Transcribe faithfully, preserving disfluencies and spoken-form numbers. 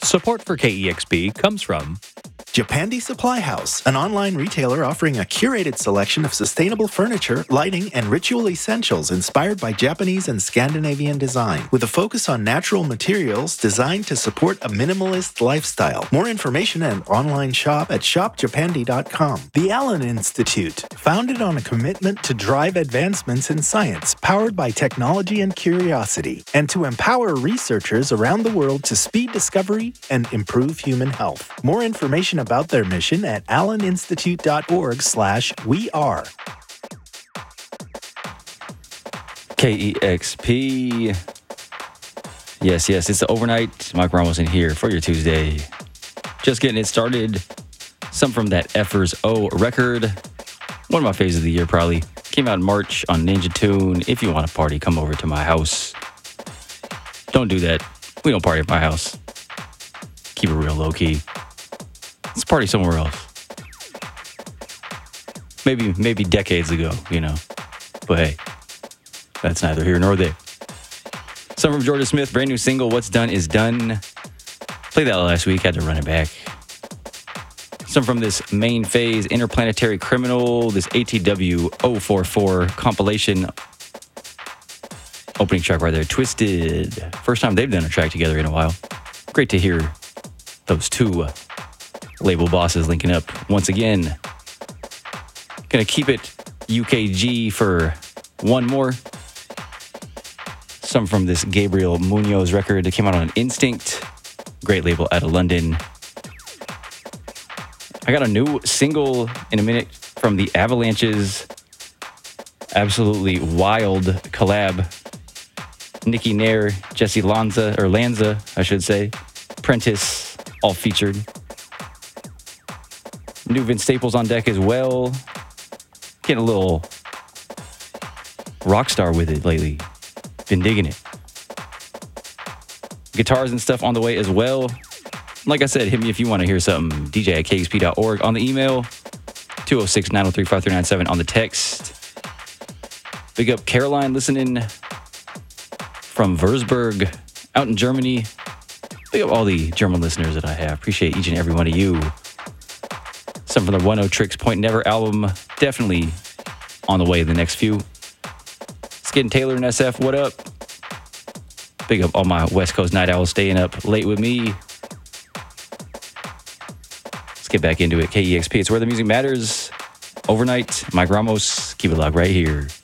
Support for K E X P comes from Japandi Supply House, an online retailer offering a curated selection of sustainable furniture, lighting, and ritual essentials inspired by Japanese and Scandinavian design, with a focus on natural materials designed to support a minimalist lifestyle. More information and online shop at shop japandi dot com. The Allen Institute, founded on a commitment to drive advancements in science, powered by technology and curiosity, and to empower researchers around the world to speed discovery and improve human health. More information about their mission at allen institute dot org slash we are. K E X P. Yes, yes, it's the overnight. Mike Ramos in here for your Tuesday. Just getting it started. Some from that Effers O record. One of my faves of the year, probably. Came out in March on Ninja Tune. If you want to party, come over to my house. Don't do that. We don't party at my house. Keep it real low-key. Let's party somewhere else. Maybe, maybe decades ago, you know. But hey, that's neither here nor there. Some from Jorja Smith, brand new single, What's Done Is Done. Played that last week, had to run it back. Some from this main phase, Interplanetary Criminal, this A T W zero four four compilation. Opening track right there, Twisted. First time they've done a track together in a while. Great to hear those two uh, label bosses linking up once again. Gonna keep it U K G for one more. Some from this Gabriel Munoz record that came out on Instinct. Great label out of London. I got a new single in a minute from the Avalanches. Absolutely wild collab. Nicky Nair, Jesse Lanza, or Lanza, I should say. Prentice, all featured. New Vince Staples on deck as well. Getting a little rock star with it lately. Been digging it. Guitars and stuff on the way as well. Like I said, hit me if you want to hear something. D J at K X P dot org on the email. two oh six, nine oh three, five three nine seven on the text. Big up Caroline listening from Würzburg out in Germany. Big up all the German listeners that I have. Appreciate each and every one of you. Some from the one oh Tricks Point Never album. Definitely on the way the next few. Skid Taylor and S F, what up? Big up all my West Coast night owls staying up late with me. Let's get back into it. K E X P, it's where the music matters. Overnight, Mike Ramos. Keep it locked right here.